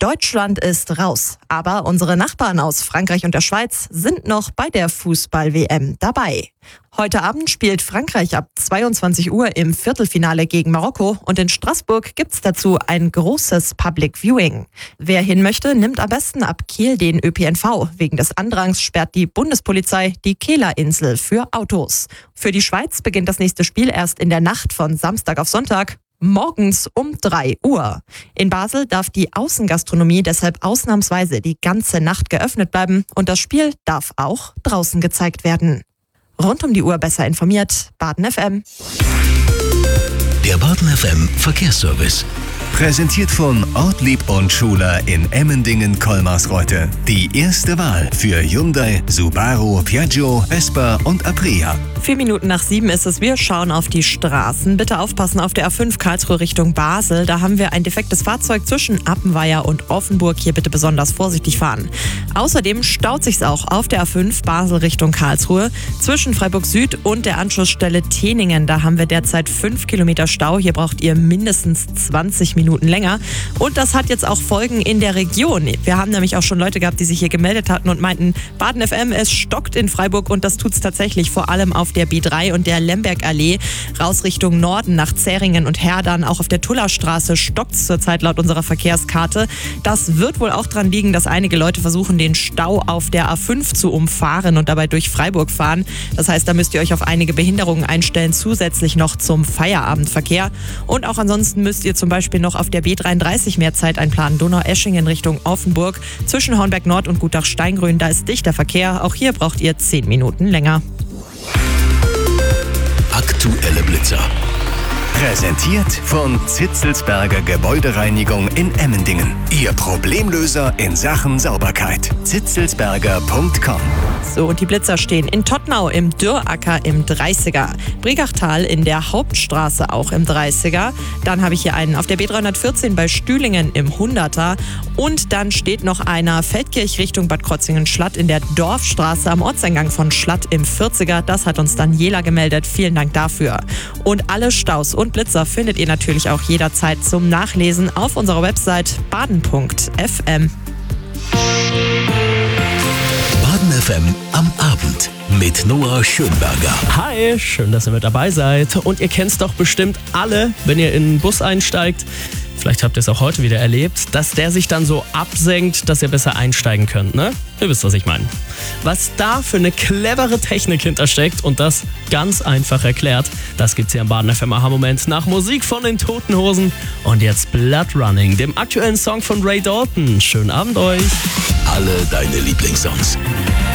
Deutschland ist raus, aber unsere Nachbarn aus Frankreich und der Schweiz sind noch bei der Fußball-WM dabei. Heute Abend spielt Frankreich ab 22 Uhr im Viertelfinale gegen Marokko und in Straßburg gibt's dazu ein großes Public Viewing. Wer hin möchte, nimmt am besten ab Kehl den ÖPNV. Wegen des Andrangs sperrt die Bundespolizei die Kehlerinsel für Autos. Für die Schweiz beginnt das nächste Spiel erst in der Nacht von Samstag auf Sonntag. Morgens um 3 Uhr. In Basel darf die Außengastronomie deshalb ausnahmsweise die ganze Nacht geöffnet bleiben und das Spiel darf auch draußen gezeigt werden. Rund um die Uhr besser informiert, Baden FM. Der Baden FM Verkehrsservice. Präsentiert von Ortlieb und Schuler in Emmendingen-Kolmarsreuth. Die erste Wahl für Hyundai, Subaru, Piaggio, Vespa und Aprilia. 4 Minuten nach 7 ist es. Wir schauen auf die Straßen. Bitte aufpassen auf der A5 Karlsruhe Richtung Basel. Da haben wir ein defektes Fahrzeug zwischen Appenweier und Offenburg. Hier bitte besonders vorsichtig fahren. Außerdem staut sich's auch auf der A5 Basel Richtung Karlsruhe. Zwischen Freiburg Süd und der Anschlussstelle Teningen. Da haben wir derzeit 5 Kilometer Stau. Hier braucht ihr mindestens 20 Minuten länger. Und das hat jetzt auch Folgen in der Region. Wir haben nämlich auch schon Leute gehabt, die sich hier gemeldet hatten und meinten, Baden FM, es stockt in Freiburg und das tut's tatsächlich, vor allem auf der B3 und der Lembergallee raus Richtung Norden nach Zähringen und Herdern. Auch auf der Tullerstraße stockt's zurzeit laut unserer Verkehrskarte. Das wird wohl auch dran liegen, dass einige Leute versuchen, den Stau auf der A5 zu umfahren und dabei durch Freiburg fahren. Das heißt, da müsst ihr euch auf einige Behinderungen einstellen, zusätzlich noch zum Feierabendverkehr. Und auch ansonsten müsst ihr zum Beispiel noch auf der B33 mehr Zeit einplanen. Donaueschingen Richtung Offenburg. Zwischen Hornberg Nord und Gutach-Steingrün, da ist dichter Verkehr. Auch hier braucht ihr 10 Minuten länger. Aktuelle Blitzer. Präsentiert von Zitzelsberger Gebäudereinigung in Emmendingen. Ihr Problemlöser in Sachen Sauberkeit. zitzelsberger.com. So, und die Blitzer stehen in Tottnau im Dürracker im 30er. Bregachtal in der Hauptstraße auch im 30er. Dann habe ich hier einen auf der B314 bei Stühlingen im 100er. Und dann steht noch einer Feldkirch Richtung Bad Krotzingen-Schlatt in der Dorfstraße am Ortseingang von Schlatt im 40er. Das hat uns Daniela gemeldet. Vielen Dank dafür. Und alle Staus und Blitzer findet ihr natürlich auch jederzeit zum Nachlesen auf unserer Website baden.fm. Baden FM am Abend mit Noah Schönberger. Hi, schön, dass ihr mit dabei seid. Und ihr kennt's doch bestimmt alle, wenn ihr in einen Bus einsteigt. Vielleicht habt ihr es auch heute wieder erlebt, dass der sich dann so absenkt, dass ihr besser einsteigen könnt, ne? Ihr wisst, was ich meine. Was da für eine clevere Technik hintersteckt und das ganz einfach erklärt, das gibt's hier im Baden FM Aha-Moment nach Musik von den Toten Hosen. Und jetzt Blood Running, dem aktuellen Song von Ray Dalton. Schönen Abend euch. Alle deine Lieblingssongs.